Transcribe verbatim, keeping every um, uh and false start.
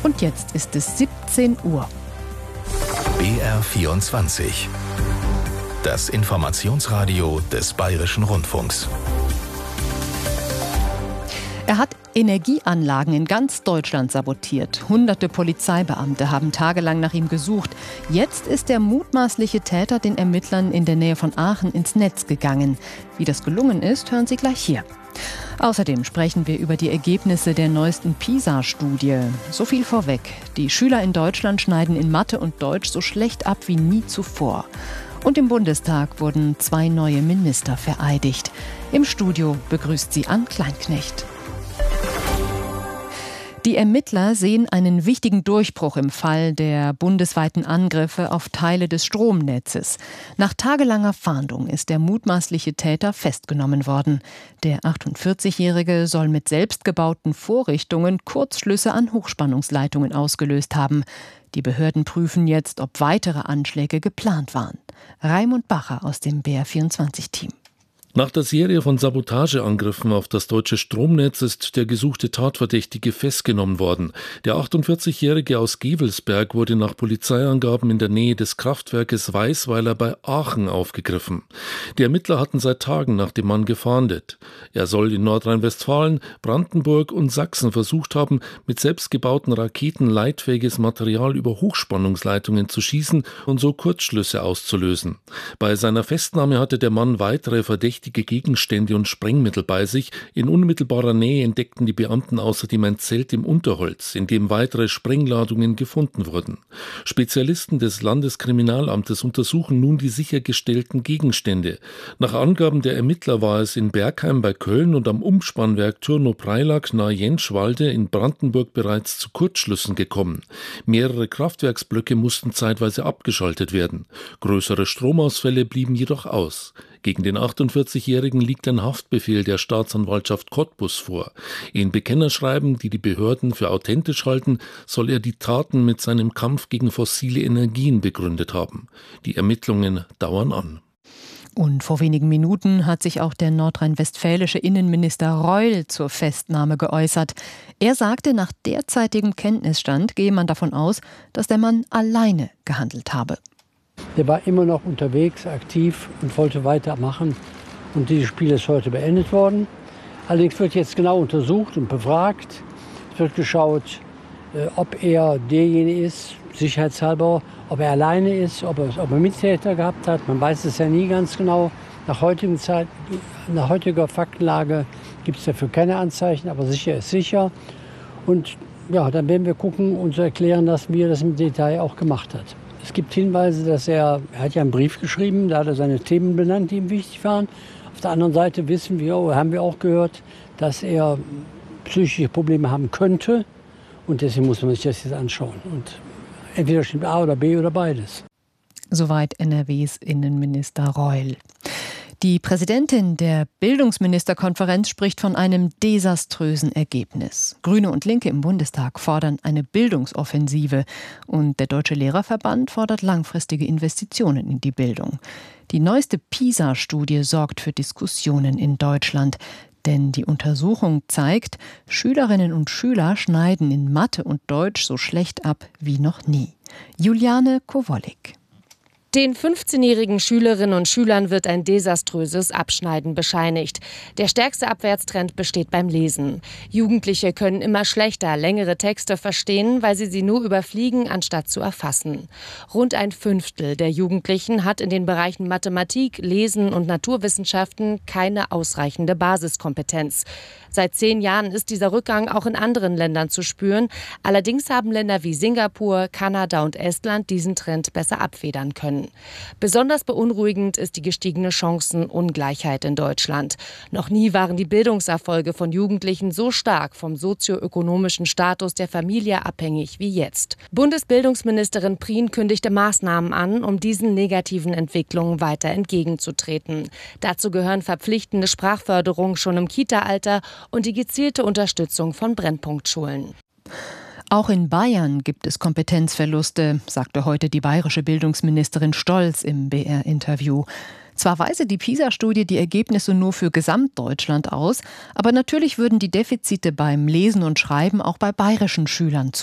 Und jetzt ist es siebzehn Uhr. B R vierundzwanzig. Das Informationsradio des Bayerischen Rundfunks. Er hat Energieanlagen in ganz Deutschland sabotiert. Hunderte Polizeibeamte haben tagelang nach ihm gesucht. Jetzt ist der mutmaßliche Täter den Ermittlern in der Nähe von Aachen ins Netz gegangen. Wie das gelungen ist, hören Sie gleich hier. Außerdem sprechen wir über die Ergebnisse der neuesten PISA-Studie. So viel vorweg. Die Schüler in Deutschland schneiden in Mathe und Deutsch so schlecht ab wie nie zuvor. Und im Bundestag wurden zwei neue Minister vereidigt. Im Studio begrüßt sie Ann Kleinknecht. Die Ermittler sehen einen wichtigen Durchbruch im Fall der bundesweiten Angriffe auf Teile des Stromnetzes. Nach tagelanger Fahndung ist der mutmaßliche Täter festgenommen worden. Der achtundvierzigjährige soll mit selbstgebauten Vorrichtungen Kurzschlüsse an Hochspannungsleitungen ausgelöst haben. Die Behörden prüfen jetzt, ob weitere Anschläge geplant waren. Raimund Bacher aus dem B R vierundzwanzig-Team. Nach der Serie von Sabotageangriffen auf das deutsche Stromnetz ist der gesuchte Tatverdächtige festgenommen worden. Der achtundvierzigjährige aus Gevelsberg wurde nach Polizeiangaben in der Nähe des Kraftwerkes Weißweiler bei Aachen aufgegriffen. Die Ermittler hatten seit Tagen nach dem Mann gefahndet. Er soll in Nordrhein-Westfalen, Brandenburg und Sachsen versucht haben, mit selbstgebauten Raketen leitfähiges Material über Hochspannungsleitungen zu schießen und so Kurzschlüsse auszulösen. Bei seiner Festnahme hatte der Mann weitere Verdächtige Gegenstände und Sprengmittel bei sich. In unmittelbarer Nähe entdeckten die Beamten außerdem ein Zelt im Unterholz, in dem weitere Sprengladungen gefunden wurden. Spezialisten des Landeskriminalamtes untersuchen nun die sichergestellten Gegenstände. Nach Angaben der Ermittler war es in Bergheim bei Köln und am Umspannwerk Turnow-Preilack nahe Jentschwalde in Brandenburg bereits zu Kurzschlüssen gekommen. Mehrere Kraftwerksblöcke mussten zeitweise abgeschaltet werden. Größere Stromausfälle blieben jedoch aus. Gegen den achtundvierzigjährigen liegt ein Haftbefehl der Staatsanwaltschaft Cottbus vor. In Bekennerschreiben, die die Behörden für authentisch halten, soll er die Taten mit seinem Kampf gegen fossile Energien begründet haben. Die Ermittlungen dauern an. Und vor wenigen Minuten hat sich auch der nordrhein-westfälische Innenminister Reul zur Festnahme geäußert. Er sagte, nach derzeitigem Kenntnisstand gehe man davon aus, dass der Mann alleine gehandelt habe. Der war immer noch unterwegs, aktiv und wollte weitermachen. Und dieses Spiel ist heute beendet worden. Allerdings wird jetzt genau untersucht und befragt. Es wird geschaut, ob er derjenige ist, sicherheitshalber, ob er alleine ist, ob er, ob er Mittäter gehabt hat. Man weiß es ja nie ganz genau. Nach heutiger Zeit, nach heutiger Faktenlage gibt es dafür keine Anzeichen, aber sicher ist sicher. Und ja, dann werden wir gucken und erklären lassen, wie er das im Detail auch gemacht hat. Es gibt Hinweise, dass er, er hat ja einen Brief geschrieben, da hat er seine Themen benannt, die ihm wichtig waren. Auf der anderen Seite wissen wir, haben wir auch gehört, dass er psychische Probleme haben könnte. Und deswegen muss man sich das jetzt anschauen. Und entweder stimmt A oder B oder beides. Soweit N R Ws Innenminister Reul. Die Präsidentin der Bildungsministerkonferenz spricht von einem desaströsen Ergebnis. Grüne und Linke im Bundestag fordern eine Bildungsoffensive und der Deutsche Lehrerverband fordert langfristige Investitionen in die Bildung. Die neueste PISA-Studie sorgt für Diskussionen in Deutschland. Denn die Untersuchung zeigt, Schülerinnen und Schüler schneiden in Mathe und Deutsch so schlecht ab wie noch nie. Juliane Kowolik. Den fünfzehnjährigen Schülerinnen und Schülern wird ein desaströses Abschneiden bescheinigt. Der stärkste Abwärtstrend besteht beim Lesen. Jugendliche können immer schlechter längere Texte verstehen, weil sie sie nur überfliegen, anstatt zu erfassen. Rund ein Fünftel der Jugendlichen hat in den Bereichen Mathematik, Lesen und Naturwissenschaften keine ausreichende Basiskompetenz. Seit zehn Jahren ist dieser Rückgang auch in anderen Ländern zu spüren. Allerdings haben Länder wie Singapur, Kanada und Estland diesen Trend besser abfedern können. Besonders beunruhigend ist die gestiegene Chancenungleichheit in Deutschland. Noch nie waren die Bildungserfolge von Jugendlichen so stark vom sozioökonomischen Status der Familie abhängig wie jetzt. Bundesbildungsministerin Prien kündigte Maßnahmen an, um diesen negativen Entwicklungen weiter entgegenzutreten. Dazu gehören verpflichtende Sprachförderung schon im Kita-Alter und die gezielte Unterstützung von Brennpunktschulen. Auch in Bayern gibt es Kompetenzverluste, sagte heute die bayerische Bildungsministerin Stolz im B R-Interview. Zwar weise die PISA-Studie die Ergebnisse nur für Gesamtdeutschland aus, aber natürlich würden die Defizite beim Lesen und Schreiben auch bei bayerischen Schülern